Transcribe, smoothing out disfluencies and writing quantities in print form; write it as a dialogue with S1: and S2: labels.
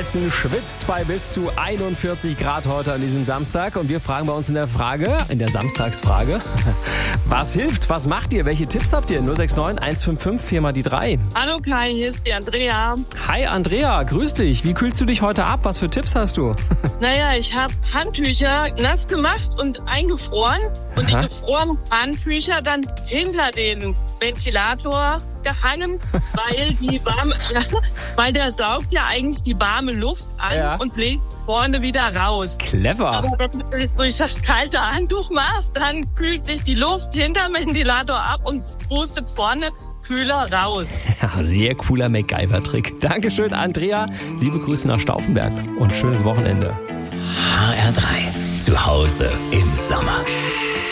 S1: Hessen schwitzt bei bis zu 41 Grad heute an diesem Samstag. Und wir fragen bei uns in der Samstagsfrage, was hilft, was macht ihr, welche Tipps habt ihr? 069 155 4 mal die 3.
S2: Hallo Kai, hier ist die Andrea.
S1: Hi Andrea, grüß dich. Wie kühlst du dich heute ab? Was für Tipps hast du?
S2: Naja, ich habe Handtücher nass gemacht und eingefroren. Und die gefrorenen Handtücher dann hinter den Ventilator gehangen, weil der saugt ja eigentlich die warme Luft an und bläst vorne wieder raus.
S1: Clever.
S2: Aber wenn du es durch das kalte Handtuch machst, dann kühlt sich die Luft hinterm Ventilator ab und pustet vorne kühler raus.
S1: Ja, sehr cooler MacGyver-Trick. Dankeschön, Andrea. Liebe Grüße nach Stauffenberg und schönes Wochenende.
S3: HR3. Zu Hause im Sommer.